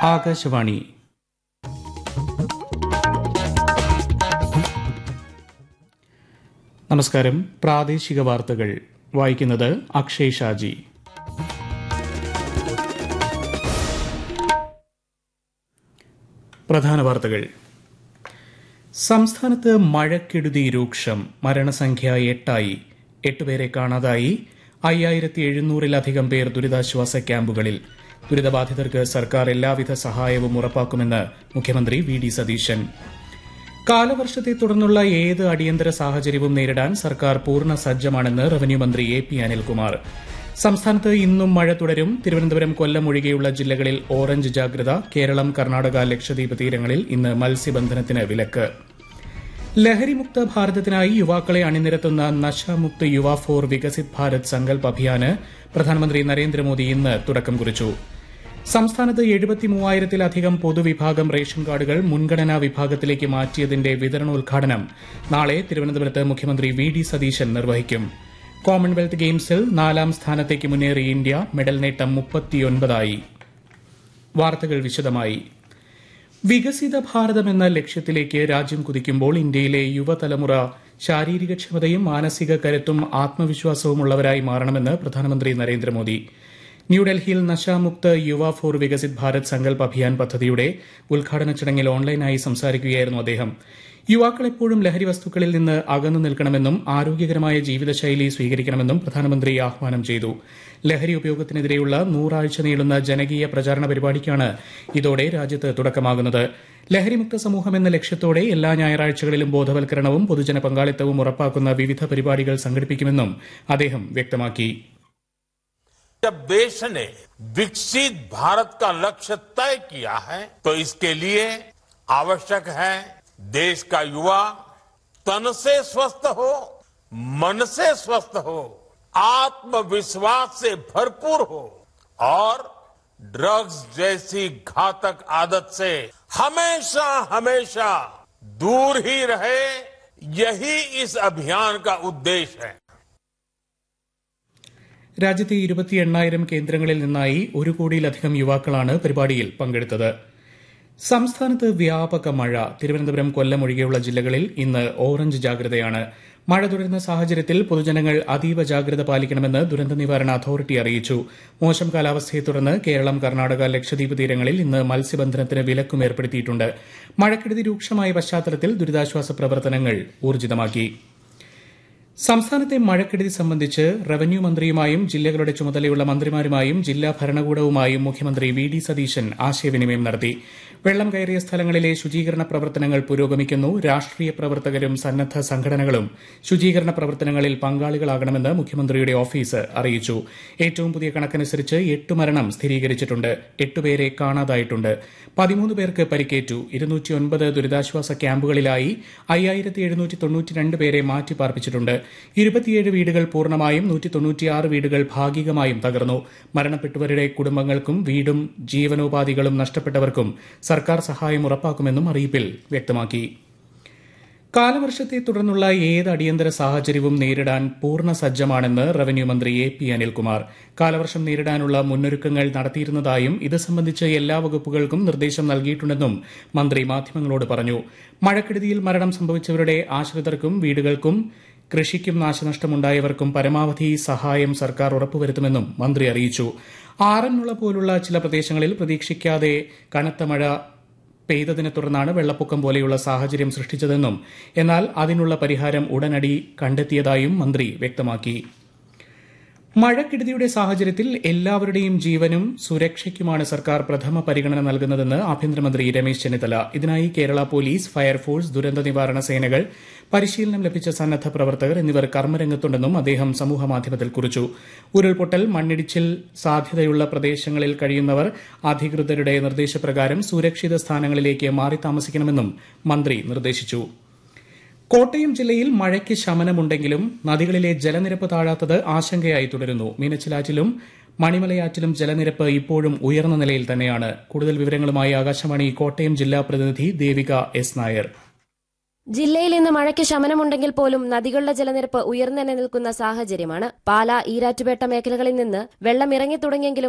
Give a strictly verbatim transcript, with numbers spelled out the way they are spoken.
ആകാശവാണി. നമസ്കാരം. പ്രാദേശിക വാർത്തകൾ വായിക്കുന്നത് അക്ഷയ് ഷാജി. പ്രധാന വാർത്തകൾ. സംസ്ഥാനത്ത് മഴക്കെടുതി രൂക്ഷം. മരണസംഖ്യ എട്ടായി. എട്ടുപേരെ കാണാതായി. അയ്യായിരത്തി എഴുന്നൂറിലധികം പേർ ദുരിതാശ്വാസ ക്യാമ്പുകളിൽ. ദുരിതബാധിതർക്ക് സർക്കാർ എല്ലാവിധ സഹായവും ഉറപ്പാക്കുമെന്ന് മുഖ്യമന്ത്രി വി ഡി സതീശൻ. കാലവർഷത്തെ തുടർന്നുള്ള ഏത് അടിയന്തര സാഹചര്യവും നേരിടാൻ സർക്കാർ പൂർണ്ണ സജ്ജമാണെന്ന് റവന്യൂ മന്ത്രി എ പി അനിൽകുമാർ. സംസ്ഥാനത്ത് ഇന്നും മഴ തുടരും. തിരുവനന്തപുരം, കൊല്ലം ഒഴികെയുള്ള ജില്ലകളിൽ ഓറഞ്ച് ജാഗ്രത. കേരളം, കർണാടക, ലക്ഷദ്വീപ് തീരങ്ങളിൽ ഇന്ന് മത്സ്യബന്ധനത്തിന് വിലക്ക്. ലഹരിമുക്ത ഭാരതത്തിനായി യുവാക്കളെ അണിനിരത്തുന്ന നശാമുക്ത് യുവ ഫോർ വികസിത് ഭാരത് സങ്കൽപ് അഭിയാന് പ്രധാനമന്ത്രി നരേന്ദ്രമോദി ഇന്ന് തുടക്കം കുറിച്ചു. സംസ്ഥാനത്ത് എഴുപത്തിമൂവായിരത്തിലധികം പൊതുവിഭാഗം റേഷൻ കാർഡുകൾ മുൻഗണനാ വിഭാഗത്തിലേക്ക് മാറ്റിയതിന്റെ വിതരണോദ്ഘാടനം നാളെ തിരുവനന്തപുരത്ത് മുഖ്യമന്ത്രി വി ഡി സതീശൻ നിർവഹിക്കും. കോമൺവെൽത്ത് ഗെയിംസിൽ നാലാം സ്ഥാനത്തേക്ക് മുന്നേറിയ ഇന്ത്യ. മെഡൽ നേട്ടം മുപ്പത്തിയൊൻപതായി. വാർത്തകൾ വിശദമായി. വികസിത ഭാരതം എന്ന ലക്ഷ്യത്തിലേക്ക് രാജ്യം കുതിക്കുമ്പോൾ ഇന്ത്യയിലെ യുവതലമുറ ശാരീരികക്ഷമതയും മാനസിക കരുത്തും ആത്മവിശ്വാസവുമുള്ളവരായി മാറണമെന്ന് പ്രധാനമന്ത്രി നരേന്ദ്രമോദി. ന്യൂഡൽഹിയിൽ നശാമുക്ത് യുവ ഫോർ വികസിത് ഭാരത് സങ്കൽപ് അഭിയാൻ പദ്ധതിയുടെ ഉദ്ഘാടന ചടങ്ങിൽ ഓൺലൈനായി സംസാരിക്കുകയായിരുന്നു അദ്ദേഹം. യുവാക്കൾ എപ്പോഴും ലഹരി വസ്തുക്കളിൽ നിന്ന് അകന്നു നിൽക്കണമെന്നും ആരോഗ്യകരമായ ജീവിതശൈലി സ്വീകരിക്കണമെന്നും പ്രധാനമന്ത്രി ആഹ്വാനം ചെയ്തു. ലഹരി ഉപയോഗത്തിനെതിരെയുള്ള നൂറാഴ്ച നീളുന്ന ജനകീയ പ്രചാരണ പരിപാടിക്കാണ് ഇതോടെ രാജ്യത്ത് തുടക്കമാകുന്നത്. ലഹരിമുക്ത സമൂഹം എന്ന ലക്ഷ്യത്തോടെ എല്ലാ ഞായറാഴ്ചകളിലും ബോധവൽക്കരണവും പൊതുജന പങ്കാളിത്തവും ഉറപ്പാക്കുന്ന വിവിധ പരിപാടികൾ സംഘടിപ്പിക്കുമെന്നും അദ്ദേഹം വ്യക്തമാക്കി. जब देश ने विकसित भारत का लक्ष्य तय किया है तो इसके लिए आवश्यक है देश का युवा तन से स्वस्थ हो, मन से स्वस्थ हो, आत्मविश्वास से भरपूर हो और ड्रग्स जैसी घातक आदत से हमेशा हमेशा दूर ही रहे. यही इस अभियान का उद्देश्य है. രാജ്യത്തെ ഇരുപത്തി എണ്ണായിരം കേന്ദ്രങ്ങളിൽ നിന്നായി ഒരു കോടിയിലധികം യുവാക്കളാണ് പരിപാടിയിൽ പങ്കെടുത്തത്. സംസ്ഥാനത്ത് വ്യാപക മഴ. തിരുവനന്തപുരം, കൊല്ലം ഒഴികെയുള്ള ജില്ലകളിൽ ഇന്ന് ഓറഞ്ച് ജാഗ്രതയാണ്. മഴ തുടരുന്ന സാഹചര്യത്തിൽ പൊതുജനങ്ങൾ അതീവ ജാഗ്രത പാലിക്കണമെന്ന് ദുരന്ത നിവാരണ അതോറിറ്റി അറിയിച്ചു. മോശം കാലാവസ്ഥയെ തുടർന്ന് കേരളം, കർണാടക, ലക്ഷദ്വീപ് തീരങ്ങളിൽ ഇന്ന് മത്സ്യബന്ധനത്തിന് വിലക്കും ഏർപ്പെടുത്തിയിട്ടുണ്ട്. മഴക്കെടുതി രൂക്ഷമായ പശ്ചാത്തലത്തിൽ ദുരിതാശ്വാസ പ്രവർത്തനങ്ങൾ ഊർജിതമാക്കി. സംസ്ഥാനത്തെ മഴക്കെടുതി സംബന്ധിച്ച് റവന്യൂ മന്ത്രിയുമായും ജില്ലകളുടെ ചുമതലയുള്ള മന്ത്രിമാരുമായും ജില്ലാ ഭരണകൂടവുമായും മുഖ്യമന്ത്രി വി ഡി സതീശൻ ആശയവിനിമയം നടത്തി. വെള്ളം കയറിയ സ്ഥലങ്ങളിലെ ശുചീകരണ പ്രവർത്തനങ്ങൾ പുരോഗമിക്കുന്നു. രാഷ്ട്രീയ പ്രവർത്തകരും സന്നദ്ധ സംഘടനകളും ശുചീകരണ പ്രവർത്തനങ്ങളിൽ പങ്കാളികളാകണമെന്ന് മുഖ്യമന്ത്രിയുടെ ഓഫീസ് അറിയിച്ചു. ഏറ്റവും പുതിയ കണക്കനുസരിച്ച് എട്ട് മരണം സ്ഥിരീകരിച്ചിട്ടുണ്ട്. എട്ടുപേരെ കാണാതായിട്ടുണ്ട്. പതിമൂന്ന് പേർക്ക് പരിക്കേറ്റു. ഇരുന്നൂറ്റിയൊൻപത് ദുരിതാശ്വാസ ക്യാമ്പുകളിലായി അയ്യായിരത്തി എഴുന്നൂറ്റി തൊണ്ണൂറ്റിരണ്ട് പേരെ മാറ്റിപ്പാർപ്പിച്ചിട്ടുണ്ട്. ഇരുപത്തിയേഴ് വീടുകൾ പൂർണ്ണമായും നൂറ്റി തൊണ്ണൂറ്റിയാറ് വീടുകൾ ഭാഗികമായും തകർന്നു. മരണപ്പെട്ടവരുടെ കുടുംബങ്ങൾക്കും വീടും ജീവനോപാധികളും നഷ്ടപ്പെട്ടവർക്കും സർക്കാർ സഹായം ഉറപ്പാക്കുമെന്നും അറിയിപ്പിൽ വ്യക്തമാക്കി. കാലവർഷത്തെ തുടർന്നുള്ള ഏത് അടിയന്തര സാഹചര്യവും നേരിടാൻ പൂർണ്ണ സജ്ജമാണെന്ന് റവന്യൂ മന്ത്രി എ പി അനിൽകുമാർ. കാലവർഷം നേരിടാനുള്ള മുന്നൊരുക്കങ്ങൾ നടത്തിയിരുന്നതായും ഇത് സംബന്ധിച്ച് എല്ലാ വകുപ്പുകൾക്കും നിർദ്ദേശം നൽകിയിട്ടുണ്ടെന്നും മന്ത്രി മാധ്യമങ്ങളോട് പറഞ്ഞു. മഴക്കെടുതിയിൽ മരണം സംഭവിച്ചവരുടെ ആശ്രിതർക്കും വീടുകൾക്കും കൃഷിക്കും നാശനഷ്ടമുണ്ടായവർക്കും പരമാവധി സഹായം സർക്കാർ ഉറപ്പുവരുത്തുമെന്നും മന്ത്രി അറിയിച്ചു. ആറന്മുള പോലുള്ള ചില പ്രദേശങ്ങളിൽ പ്രതീക്ഷിക്കാതെ കനത്ത മഴ പെയ്തതിനെ തുടർന്നാണ് വെള്ളപ്പൊക്കം പോലെയുള്ള സാഹചര്യം സൃഷ്ടിച്ചതെന്നും എന്നാൽ അതിനുള്ള പരിഹാരം ഉടനടി കണ്ടെത്തിയതായും മന്ത്രി വ്യക്തമാക്കി. മഴക്കെടുതിയുടെ സാഹചര്യത്തിൽ എല്ലാവരുടെയും ജീവനും സുരക്ഷയ്ക്കുമാണ് സർക്കാർ പ്രഥമ പരിഗണന നൽകുന്നതെന്ന് ആഭ്യന്തരമന്ത്രി രമേശ് ചെന്നിത്തല. ഇതിനായി കേരള പോലീസ്, ഫയർഫോഴ്സ്, ദുരന്ത നിവാരണ സേനകൾ, പരിശീലനം ലഭിച്ച സന്നദ്ധ പ്രവർത്തകർ എന്നിവർ കർമ്മരംഗത്തുണ്ടെന്നും അദ്ദേഹം സമൂഹമാധ്യമത്തിൽ കുറിച്ചു. ഉരുൾപൊട്ടൽ, മണ്ണിടിച്ചിൽ സാധ്യതയുള്ള പ്രദേശങ്ങളിൽ കഴിയുന്നവർ അധികൃതരുടെ നിർദ്ദേശപ്രകാരം സുരക്ഷിത സ്ഥാനങ്ങളിലേക്ക് മാറി താമസിക്കണമെന്നും മന്ത്രി നിർദ്ദേശിച്ചു. കോട്ടയം ജില്ലയിൽ മഴയ്ക്ക് ശമനമുണ്ടെങ്കിലും നദികളിലെ ജലനിരപ്പ് താഴാത്തത് ആശങ്കയായി തുടരുന്നു. മീനച്ചിലാറ്റിലും മണിമലയാറ്റിലും ജലനിരപ്പ് ഇപ്പോഴും ഉയർന്ന നിലയിൽ തന്നെയാണ്. കൂടുതൽ വിവരങ്ങളുമായി ആകാശവാണി കോട്ടയം ജില്ലാ പ്രതിനിധി ദേവിക എസ് നായർ. ജില്ലയിൽ ഇന്ന് മഴയ്ക്ക് ശമനമുണ്ടെങ്കിൽ പോലും നദികളുടെ ജലനിരപ്പ് ഉയർന്നു തന്നെ നിൽക്കുന്ന സാഹചര്യമാണ്. പാലാ, ഈരാറ്റുപേട്ട മേഖലകളിൽ നിന്ന് വെള്ളം ഇറങ്ങി തുടങ്ങിയെങ്കിലും